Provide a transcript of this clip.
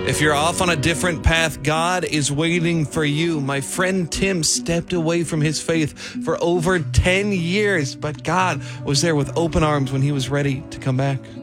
If you're off on a different path, God is waiting for you. My friend Tim stepped away from his faith for over 10 years, but God was there with open arms when he was ready to come back.